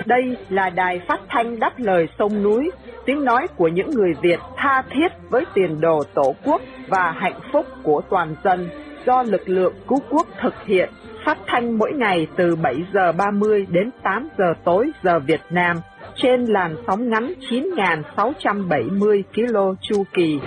Đây là đài phát thanh đáp lời sông núi, tiếng nói của những người Việt tha thiết với tiền đồ Tổ quốc và hạnh phúc của toàn dân, do lực lượng cứu quốc thực hiện, phát thanh mỗi ngày từ 7 giờ 30 đến 8 giờ tối giờ Việt Nam, trên làn sóng ngắn 9.670 km chu kỳ.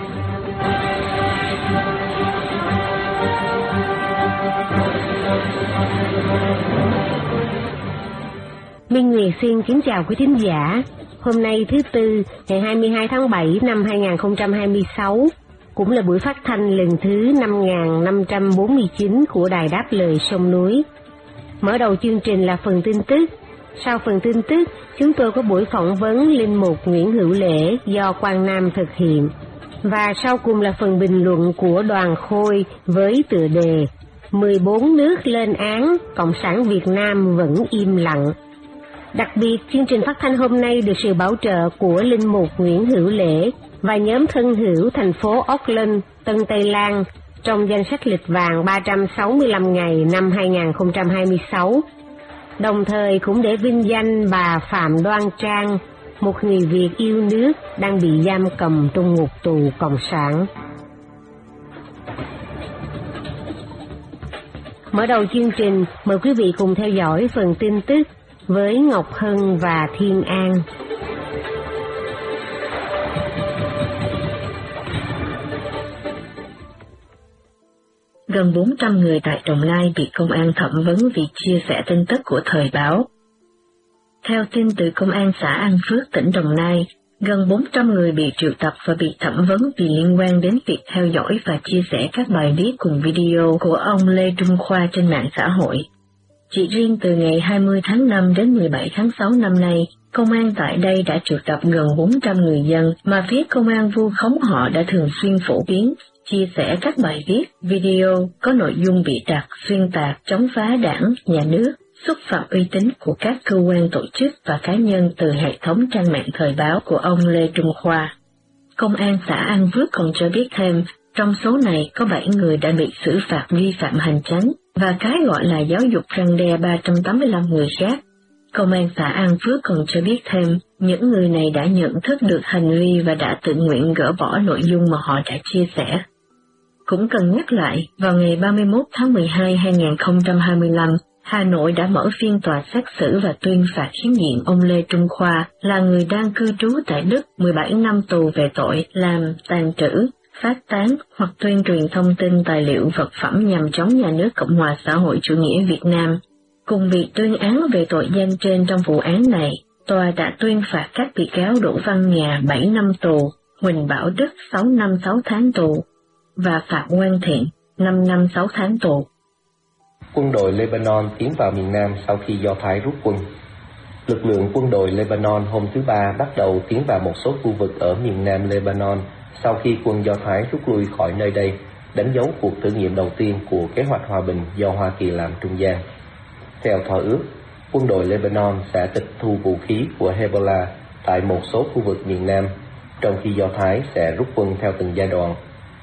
Minh Nguyệt xin kính chào quý thính giả. Hôm nay thứ Tư, ngày 22 tháng 7 năm 2026, cũng là buổi phát thanh lần thứ 5549 của Đài Đáp Lời Sông Núi. Mở đầu chương trình là phần tin tức. Sau phần tin tức, chúng tôi có buổi phỏng vấn Linh mục Nguyễn Hữu Lễ do Quang Nam thực hiện. Và sau cùng là phần bình luận của Đoàn Khôi với tựa đề 14 nước lên án, Cộng sản Việt Nam vẫn im lặng. Đặc biệt, chương trình phát thanh hôm nay được sự bảo trợ của Linh mục Nguyễn Hữu Lễ và nhóm thân hữu thành phố Auckland, Tân Tây Lan trong danh sách lịch vàng 365 ngày năm 2026, đồng thời cũng để vinh danh bà Phạm Đoan Trang, một người Việt yêu nước đang bị giam cầm trong ngục tù Cộng sản. Mở đầu chương trình, mời quý vị cùng theo dõi phần tin tức với Ngọc Hân và Thiên An. Gần 400 người tại Đồng Nai bị công an thẩm vấn vì chia sẻ tin tức của Thời báo. Theo tin từ Công an xã An Phước, tỉnh Đồng Nai, gần 400 người bị triệu tập và bị thẩm vấn vì liên quan đến việc theo dõi và chia sẻ các bài viết cùng video của ông Lê Trung Khoa trên mạng xã hội. Chỉ riêng từ ngày 20 tháng 5 đến 17 tháng 6 năm nay, công an tại đây đã triệu tập gần 400 người dân mà phía công an vu khống họ đã thường xuyên phổ biến, chia sẻ các bài viết, video có nội dung bị đặt, xuyên tạc, chống phá đảng, nhà nước, xúc phạm uy tín của các cơ quan tổ chức và cá nhân từ hệ thống trang mạng Thời báo của ông Lê Trung Khoa. Công an xã An Phước còn cho biết thêm, trong số này có 7 người đã bị xử phạt vi phạm hành chính và cái gọi là giáo dục răn đe 385 người khác. Công an xã An Phước còn cho biết thêm, những người này đã nhận thức được hành vi và đã tự nguyện gỡ bỏ nội dung mà họ đã chia sẻ. Cũng cần nhắc lại, vào ngày 31 tháng 12 2025, Hà Nội đã mở phiên tòa xét xử và tuyên phạt hiến diện ông Lê Trung Khoa là người đang cư trú tại Đức 17 năm tù về tội làm, tàng trữ, phát tán hoặc tuyên truyền thông tin tài liệu vật phẩm nhằm chống nhà nước Cộng hòa xã hội chủ nghĩa Việt Nam. Cùng bị tuyên án về tội danh trên trong vụ án này, tòa đã tuyên phạt các bị cáo Đỗ Văn Nhà 7 năm tù, Huỳnh Bảo Đức 6 năm 6 tháng tù và Phạm Quang Thiện 5 năm 6 tháng tù. Quân đội Lebanon tiến vào miền Nam sau khi Do Thái rút quân. Lực lượng quân đội Lebanon hôm thứ Ba bắt đầu tiến vào một số khu vực ở miền Nam Lebanon sau khi quân Do Thái rút lui khỏi nơi đây, đánh dấu cuộc thử nghiệm đầu tiên của kế hoạch hòa bình do Hoa Kỳ làm trung gian. Theo thỏa ước, quân đội Lebanon sẽ tịch thu vũ khí của Hezbollah tại một số khu vực miền Nam, trong khi Do Thái sẽ rút quân theo từng giai đoạn.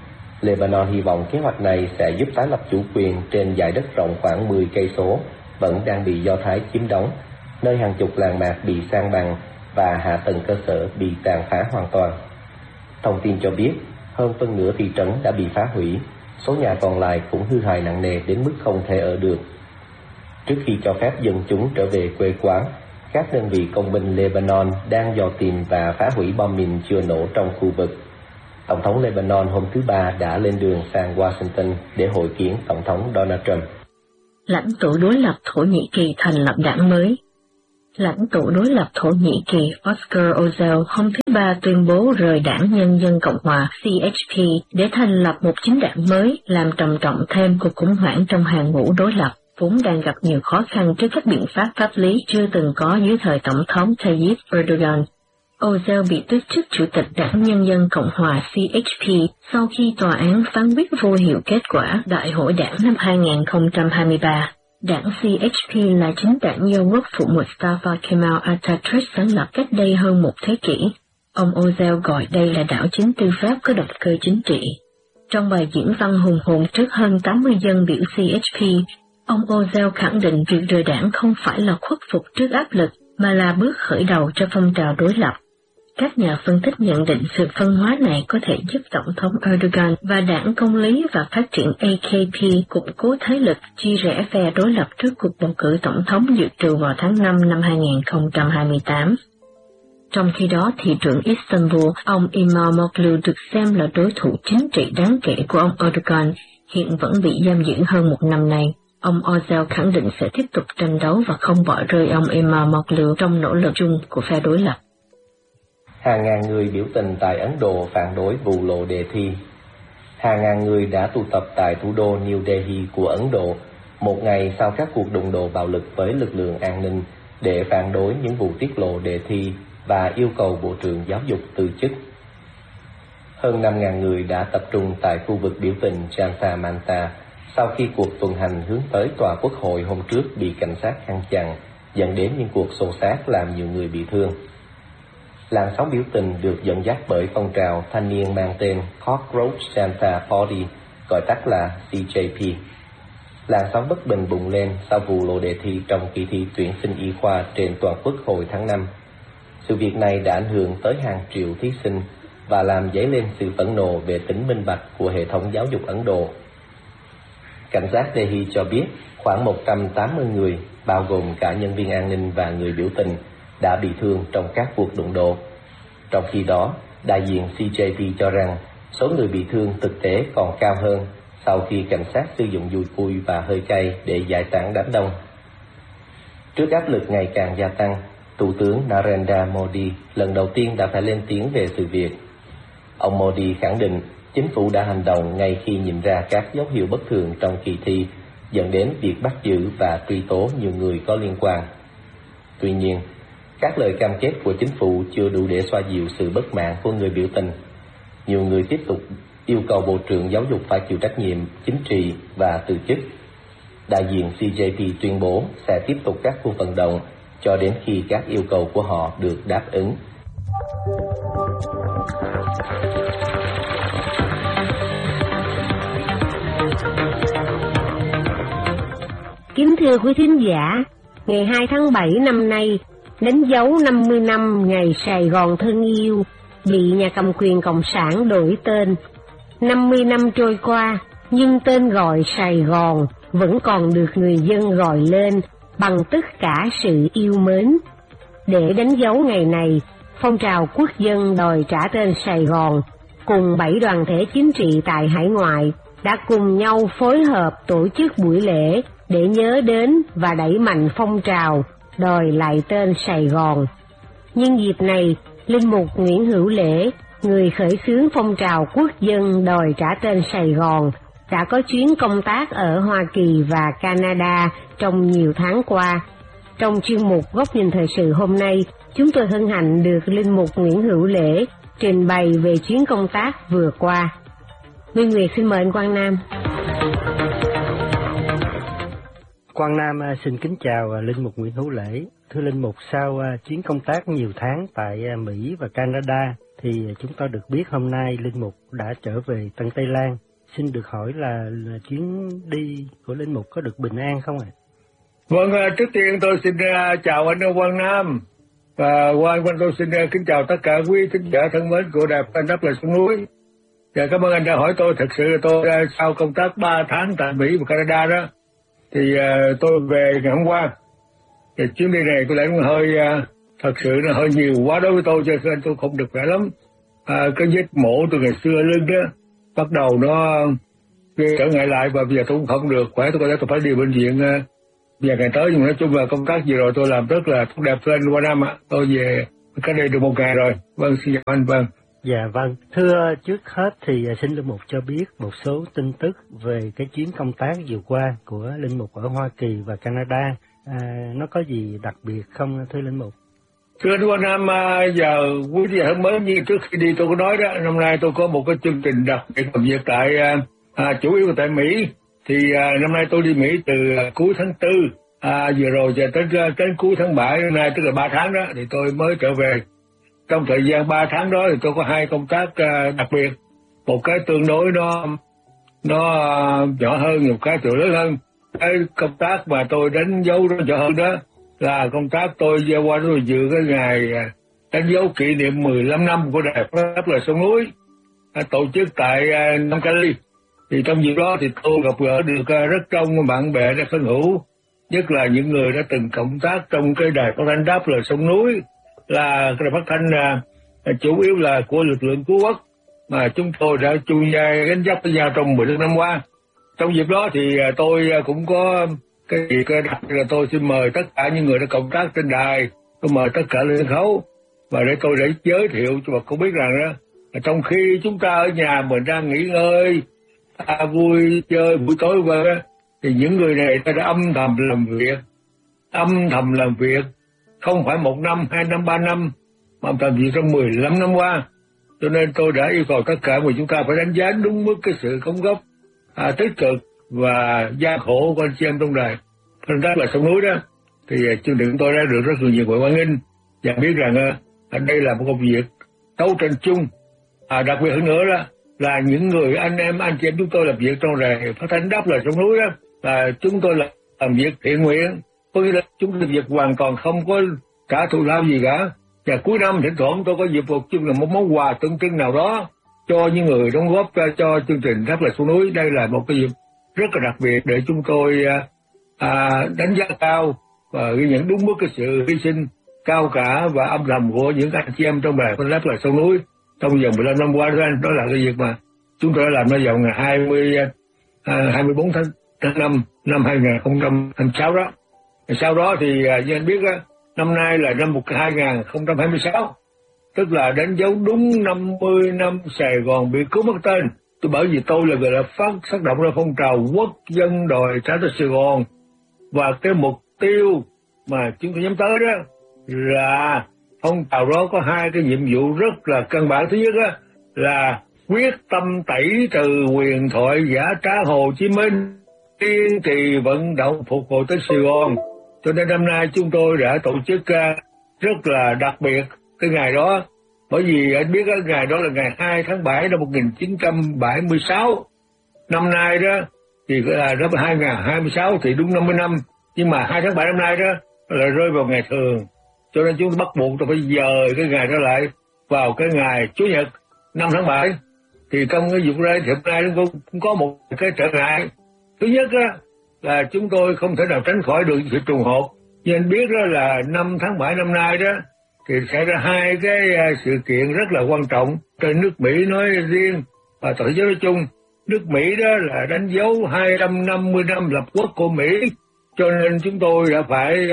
Lebanon hy vọng kế hoạch này sẽ giúp tái lập chủ quyền trên dải đất rộng khoảng 10 cây số vẫn đang bị Do Thái chiếm đóng, nơi hàng chục làng mạc bị san bằng và hạ tầng cơ sở bị tàn phá hoàn toàn. Thông tin cho biết, hơn phân nửa thị trấn đã bị phá hủy, số nhà còn lại cũng hư hại nặng nề đến mức không thể ở được. Trước khi cho phép dân chúng trở về quê quán, các đơn vị công binh Lebanon đang dò tìm và phá hủy bom mìn chưa nổ trong khu vực. Tổng thống Lebanon hôm thứ Ba đã lên đường sang Washington để hội kiến Tổng thống Donald Trump. Lãnh tụ đối lập Thổ Nhĩ Kỳ thành lập đảng mới. Lãnh tụ đối lập Thổ Nhĩ Kỳ Oscar Özel hôm thứ Ba tuyên bố rời Đảng Nhân dân Cộng hòa CHP để thành lập một chính đảng mới, làm trầm trọng thêm cuộc khủng hoảng trong hàng ngũ đối lập, vốn đang gặp nhiều khó khăn trước các biện pháp pháp lý chưa từng có dưới thời Tổng thống Tayyip Erdogan. Özel bị tước chức Chủ tịch Đảng Nhân dân Cộng hòa CHP sau khi tòa án phán quyết vô hiệu kết quả Đại hội đảng năm 2023. Đảng CHP là chính đảng do quốc phụ Mustafa Kemal Atatürk sáng lập cách đây hơn một thế kỷ. Ông Özel gọi đây là đảo chính tư pháp có động cơ chính trị. Trong bài diễn văn hùng hồn trước hơn 80 dân biểu CHP, ông Özel khẳng định việc rời đảng không phải là khuất phục trước áp lực, mà là bước khởi đầu cho phong trào đối lập. Các nhà phân tích nhận định sự phân hóa này có thể giúp Tổng thống Erdogan và Đảng Công lý và Phát triển AKP củng cố thế lực chia rẽ phe đối lập trước cuộc bầu cử tổng thống dự trù vào tháng 5 năm 2028. Trong khi đó, thị trưởng Istanbul, ông Imamoglu được xem là đối thủ chính trị đáng kể của ông Erdogan, hiện vẫn bị giam giữ hơn một năm nay. Ông Özel khẳng định sẽ tiếp tục tranh đấu và không bỏ rơi ông Imamoglu trong nỗ lực chung của phe đối lập. Hàng ngàn người biểu tình tại Ấn Độ phản đối vụ lộ đề thi. Hàng ngàn người đã tụ tập tại thủ đô New Delhi của Ấn Độ một ngày sau các cuộc đụng độ bạo lực với lực lượng an ninh để phản đối những vụ tiết lộ đề thi và yêu cầu Bộ trưởng Giáo dục từ chức. Hơn 5.000 người đã tập trung tại khu vực biểu tình Janta Manta sau khi cuộc tuần hành hướng tới tòa quốc hội hôm trước bị cảnh sát ngăn chặn, dẫn đến những cuộc xô xát làm nhiều người bị thương. Làn sóng biểu tình được dẫn dắt bởi phong trào thanh niên mang tên Cockroach Janta Party, gọi tắt là CJP. Làn sóng bất bình bùng lên sau vụ lộ đề thi trong kỳ thi tuyển sinh y khoa trên toàn quốc hồi tháng 5. Sự việc này đã ảnh hưởng tới hàng triệu thí sinh và làm dấy lên sự phẫn nộ về tính minh bạch của hệ thống giáo dục Ấn Độ. Cảnh sát Delhi cho biết khoảng 180 người, bao gồm cả nhân viên an ninh và người biểu tình, đã bị thương trong các cuộc đụng độ. Trong khi đó, đại diện CJP cho rằng số người bị thương thực tế còn cao hơn sau khi cảnh sát sử dụng dùi cui và hơi cay để giải tán đám đông. Trước áp lực ngày càng gia tăng, Thủ tướng Narendra Modi lần đầu tiên đã phải lên tiếng về sự việc. Ông Modi khẳng định chính phủ đã hành động ngay khi nhìn ra các dấu hiệu bất thường trong kỳ thi, dẫn đến việc bắt giữ và truy tố nhiều người có liên quan. Tuy nhiên, các lời cam kết của chính phủ chưa đủ để xoa dịu sự bất mãn của người biểu tình. Nhiều người tiếp tục yêu cầu Bộ trưởng Giáo dục phải chịu trách nhiệm chính trị và từ chức. Đại diện CJP tuyên bố sẽ tiếp tục các cuộc vận động cho đến khi các yêu cầu của họ được đáp ứng. Kính thưa quý thính giả, ngày 2 tháng 7 năm nay đánh dấu 50 năm ngày Sài Gòn thân yêu bị nhà cầm quyền Cộng sản đổi tên. 50 năm trôi qua, nhưng tên gọi Sài Gòn vẫn còn được người dân gọi lên bằng tất cả sự yêu mến. Để đánh dấu ngày này, phong trào quốc dân đòi trả tên Sài Gòn cùng 7 đoàn thể chính trị tại hải ngoại đã cùng nhau phối hợp tổ chức buổi lễ để nhớ đến và đẩy mạnh phong trào đòi lại tên Sài Gòn. Nhân dịp này, Linh mục Nguyễn Hữu Lễ, người khởi xướng phong trào quốc dân đòi trả tên Sài Gòn, đã có chuyến công tác ở Hoa Kỳ và Canada trong nhiều tháng qua. Trong chuyên mục Góc nhìn thời sự hôm nay, chúng tôi hân hạnh được Linh mục Nguyễn Hữu Lễ trình bày về chuyến công tác vừa qua. Nguyên Nguyệt xin mời anh Quang Nam. Quang Nam xin kính chào Linh mục Nguyễn Hữu Lễ. Thưa Linh mục, sau chuyến công tác nhiều tháng tại Mỹ và Canada, thì chúng tôi được biết hôm nay Linh mục đã trở về Tân Tây Lan. Xin được hỏi là chuyến đi của Linh mục có được bình an không ạ? Vâng, trước tiên tôi xin chào anh Quang Nam, và qua anh tôi xin kính chào tất cả quý thính giả thân mến của đài Pan Đáp Lời Sông Núi. Và cảm ơn anh đã hỏi tôi. Thật sự là tôi sau công tác 3 tháng tại Mỹ và Canada đó, thì tôi về ngày hôm qua. Thì chuyến đi này có lẽ cũng hơi thật sự là hơi nhiều quá đối với tôi, cho nên tôi không được khỏe lắm. Cái vết mổ từ ngày xưa lưng đó bắt đầu nó trở ngại lại, và bây giờ tôi cũng không được khỏe. Tôi có thể tôi phải đi bệnh viện vài ngày tới, nhưng mà nói chung là công tác vừa rồi tôi làm rất là tốt đẹp. Thưa anh Quang Nam ạ, tôi về cái đây được 1 ngày rồi. Vâng, xin chào anh. Vâng. Dạ vâng. Thưa, trước hết thì xin Linh mục cho biết một số tin tức về cái chuyến công tác vừa qua của Linh mục ở Hoa Kỳ và Canada. Nó có gì đặc biệt không thưa Linh mục? Thưa anh Quang Nam, giờ quý vị thân mến, như trước khi đi tôi có nói đó, năm nay tôi có một cái chương trình đặc biệt làm việc tại chủ yếu là tại Mỹ. Thì năm nay tôi đi Mỹ từ cuối tháng 4 vừa rồi cho đến cuối tháng 7 năm nay, tức là 3 tháng đó thì tôi mới trở về. Trong thời gian 3 tháng đó thì tôi có 2 công tác đặc biệt. Một cái tương đối nó nhỏ hơn, một cái tương lớn hơn. Cái công tác mà tôi đánh dấu nó nhỏ hơn đó là công tác tôi gieo qua tôi dự cái ngày đánh dấu kỷ niệm 15 năm của Đài Phát thanh Lời Sông Núi tổ chức tại Nam Cali. Thì trong dịp đó thì tôi gặp gỡ được rất đông bạn bè đã thân hữu, nhất là những người đã từng cộng tác trong cái Đài Phát thanh Đáp Lời Sông Núi, là cái đài phát thanh chủ yếu là của lực lượng cứu quốc mà chúng tôi đã chung vai gánh vác với nhau trong 15 năm qua. Trong dịp đó thì tôi cũng có cái việc đặc biệt là tôi xin mời tất cả những người đã cộng tác trên đài, tôi mời tất cả lên sân khấu và để tôi giới thiệu cho bà con biết rằng đó, trong khi chúng ta ở nhà mình đang nghỉ ngơi, vui chơi buổi tối về, thì những người này ta đã âm thầm làm việc, không phải 1 năm, 2 năm, 3 năm, mà âm thầm việc trong 15 năm qua. Cho nên tôi đã yêu cầu tất cả người chúng ta phải đánh giá đúng mức cái sự đóng góp tích cực và gian khổ của anh chị em trong đài Phát thanh Là Sông Núi đó. Thì chương trình tôi đã được rất nhiều người hoan nghênh và biết rằng đây là một công việc đấu tranh chung. Đặc biệt hơn nữa đó là những người anh chị em chúng tôi làm việc trong đài Phát thanh Đáp Lời Sông Núi đó, là chúng tôi làm việc thiện nguyện, có nghĩa là chúng tôi làm việc hoàn toàn không có trả thù lao gì cả. Và cuối năm thỉnh thoảng tôi có dịp một chung là một món quà tượng trưng nào đó cho những người đóng góp cho chương trình Đáp Lời Sông Núi. Đây là một cái dịp rất là đặc biệt để chúng tôi đánh giá cao và ghi nhận đúng mức cái sự hy sinh cao cả và âm thầm của những anh chị em trong đài Phát thanh Đáp Lời Sông Núi trong vòng 15 năm qua. Đó là cái việc mà chúng tôi đã làm nó vào ngày 24 tháng 5 năm 2026 đó. Sau đó thì như anh biết đó, năm nay là năm 2026, tức là đánh dấu đúng 50 năm Sài Gòn bị cứu mất tên. Bởi vì tôi là người đã phát động ra phong trào quốc dân đòi trả tên Sài Gòn, và cái mục tiêu mà chúng tôi nhắm tới đó là phong trào đó có 2 cái nhiệm vụ rất là căn bản. Thứ nhất đó là quyết tâm tẩy trừ huyền thoại giả trá Hồ Chí Minh, kiên trì vận động phục hồi tới Sài Gòn. Cho nên năm nay chúng tôi đã tổ chức rất là đặc biệt cái ngày đó, bởi vì anh biết cái ngày đó là ngày 2 tháng 7 năm 1976. Năm nay đó thì là năm 2026 thì đúng 50 năm, nhưng mà 2 tháng 7 năm nay đó là rơi vào ngày thường, cho nên chúng tôi bắt buộc tôi phải dời cái ngày đó lại vào cái ngày Chủ nhật 5 tháng 7. Thì trong cái vụ này thì hôm nay cũng có một cái trở ngại. Thứ nhất đó là chúng tôi không thể nào tránh khỏi được sự trùng hợp. Như anh biết đó là 5 tháng 7 năm nay đó thì xảy ra 2 cái sự kiện rất là quan trọng trên nước Mỹ nói riêng và toàn thế giới nói chung. Nước Mỹ đó là đánh dấu 250 năm lập quốc của Mỹ, cho nên chúng tôi đã phải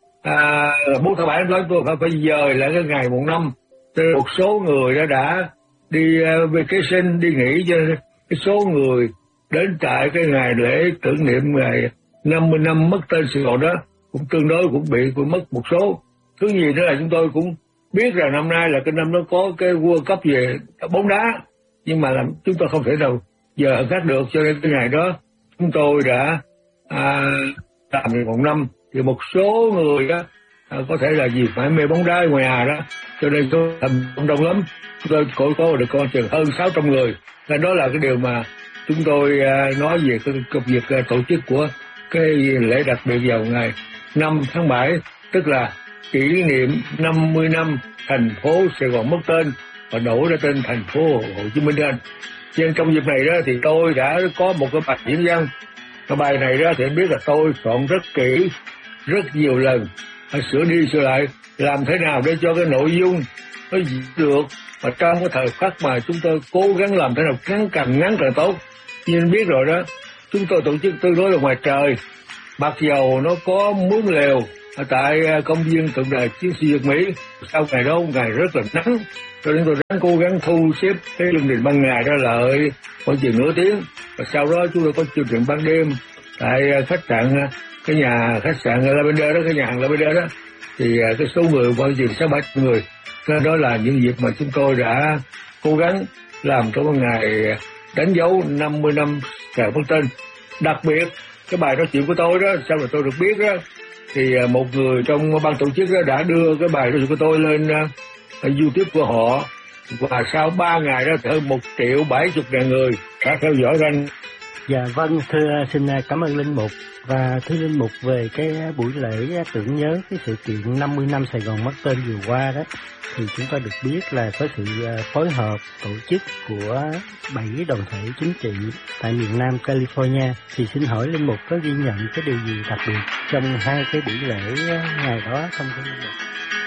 4 tháng 7 năm đó chúng tôi phải dời lại cái ngày 1 năm. Nên một số người đã đi vacation, đi nghỉ, cho nên cái số người đến tại cái ngày lễ tưởng niệm ngày 50 năm mất tên Sài Gòn đó cũng tương đối cũng bị mất một số. Thứ gì đó là chúng tôi cũng biết rằng năm nay là cái năm nó có cái World Cup về bóng đá, nhưng mà chúng tôi không thể nào giờ khác được, cho nên cái ngày đó chúng tôi đã làm được 1 năm. Thì một số người đó có thể là vì phải mê bóng đá ngoài Hà đó, cho nên tôi làm đông lắm. Tôi có được con chừng hơn 600 người. Nên đó là cái điều mà chúng tôi nói về cái công việc tổ chức của cái lễ đặc biệt vào ngày 5 tháng 7, tức là kỷ niệm 50 năm thành phố Sài Gòn mất tên và đổi ra tên thành phố Hồ Chí Minh lên. Trên trong dịp này đó thì tôi đã có một cái bài diễn văn. Cái bài này đó thì anh biết là tôi soạn rất kỹ, rất nhiều lần, sửa đi sửa lại, làm thế nào để cho cái nội dung nó diễn được. Và trong cái thời khắc mà chúng tôi cố gắng làm thế nào càng ngắn càng tốt. Như anh biết rồi đó, chúng tôi tổ chức tương đối là ngoài trời, mặc dầu nó có mướn lều ở tại công viên tượng đài chiến sĩ Việt Mỹ. Sau ngày đó ngày rất là nắng, cho nên tôi đang cố gắng thu xếp cái chương trình ban ngày đó lại khoảng chừng nửa tiếng, và sau đó chúng tôi có chương trình ban đêm tại khách sạn, cái nhà khách sạn Lavender đó, cái nhà hàng Lavender đó, thì cái số người khoảng chừng 600-700 người. Nên đó là những dịp mà chúng tôi đã cố gắng làm trong ngày đánh dấu 50 năm Sài Gòn tên. Đặc biệt cái bài nói chuyện của tôi đó, sau này tôi được biết đó, thì một người trong ban tổ chức đó đã đưa cái bài nói chuyện của tôi lên YouTube của họ, và sau 3 ngày đó thì hơn 1.070.000 người đã theo dõi Dạ vâng, thưa xin cảm ơn Linh Mục. Và thưa Linh Mục, về cái buổi lễ tưởng nhớ cái sự kiện 50 năm Sài Gòn mất tên vừa qua đó, thì chúng ta được biết là có sự phối hợp tổ chức của 7 đoàn thể chính trị tại miền Nam California. Thì xin hỏi Linh Mục có ghi nhận cái điều gì đặc biệt trong hai cái buổi lễ ngày đó không thưa Linh Mục?